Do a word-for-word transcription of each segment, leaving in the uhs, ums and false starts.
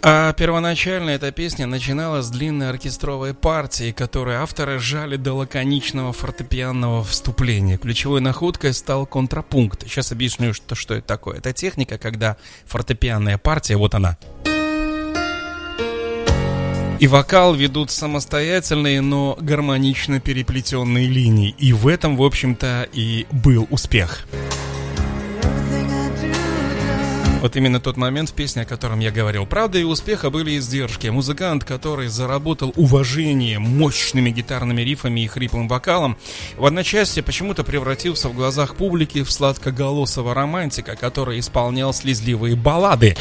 А первоначально эта песня начиналась с длинной оркестровой партии, которую авторы сжали до лаконичного фортепианного вступления. Ключевой находкой стал контрапункт. Сейчас объясню, что, что это такое. Это техника, когда фортепианная партия, вот она, и вокал ведут самостоятельные, но гармонично переплетенные линии. И в этом, в общем-то, и был успех. Вот именно тот момент в песне, о котором я говорил. Правда, и у успеха были издержки. Музыкант, который заработал уважение мощными гитарными рифами и хриплым вокалом, в одночасье почему-то превратился в глазах публики в сладкоголосого романтика, который исполнял слезливые баллады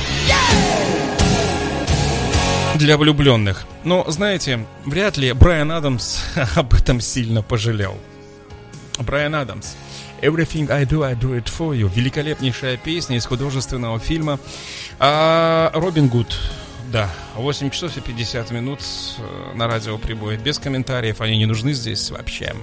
для влюбленных. Но, знаете, вряд ли Брайан Адамс об этом сильно пожалел. Брайан Адамс. Everything I do, I do it for you. Великолепнейшая песня из художественного фильма. А Робин Гуд, да, восемь часов и пятьдесят минут на радио прибоит. Без комментариев, они не нужны здесь вообще.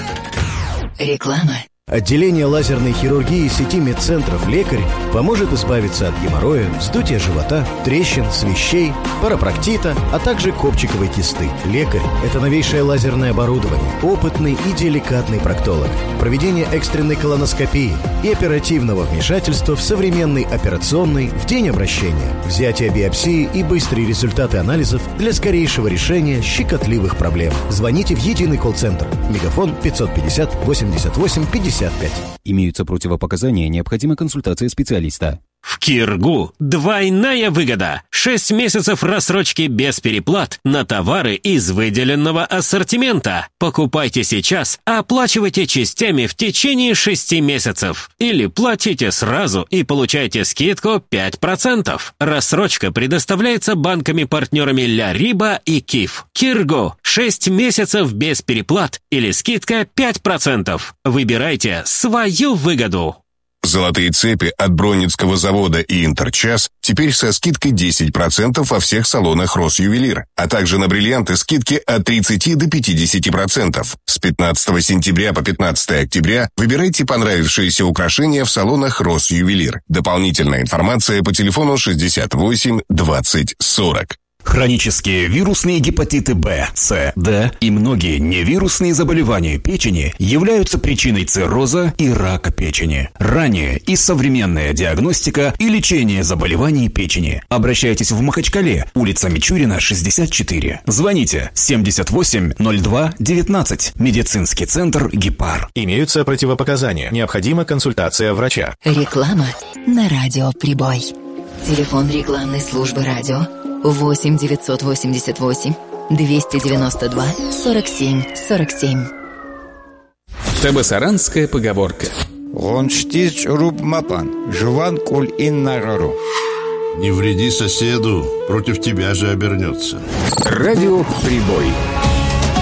Реклама. Отделение лазерной хирургии сети медцентров «Лекарь» поможет избавиться от геморроя, вздутия живота, трещин, свищей, парапроктита, а также копчиковой кисты. «Лекарь» — это новейшее лазерное оборудование, опытный и деликатный проктолог, проведение экстренной колоноскопии и оперативного вмешательства в современный операционный в день обращения, взятие биопсии и быстрые результаты анализов для скорейшего решения щекотливых проблем. Звоните в единый колл-центр. Мегафон пятьсот пятьдесят восемьдесят восемь пятьдесят пять. Имеются противопоказания, необходима консультация специалиста. В Киргу двойная выгода. шесть месяцев рассрочки без переплат на товары из выделенного ассортимента. Покупайте сейчас, а оплачивайте частями в течение шести месяцев. Или платите сразу и получайте скидку пять процентов. Рассрочка предоставляется банками-партнерами Ля Риба и Киф. Киргу. шесть месяцев без переплат или скидка пять процентов. Выбирайте свою выгоду. Золотые цепи от Бронницкого завода и Интерчас теперь со скидкой десять процентов во всех салонах Россювелир, а также на бриллианты скидки от тридцати до пятидесяти процентов. С пятнадцатого сентября по пятнадцатое октября выбирайте понравившиеся украшения в салонах Россювелир. Дополнительная информация по телефону шестьдесят восемь двадцать сорок. Хронические вирусные гепатиты Б, С, Д и многие невирусные заболевания печени являются причиной цирроза и рака печени. Ранее и современная диагностика и лечение заболеваний печени. Обращайтесь в Махачкале, улица Мичурина, шестьдесят четыре. Звоните семьдесят восемь ноль два девятнадцать. Медицинский центр Гепар. Имеются противопоказания. Необходима консультация врача. Реклама на радио Прибой. Телефон рекламной службы радио восемь девятьсот восемьдесят восемь двести девяносто два сорок семь сорок семь. Табасаранская поговорка. Лонштич руб мапан, жуван куль ин нарару. Не вреди соседу, против тебя же обернется. Радио Прибой.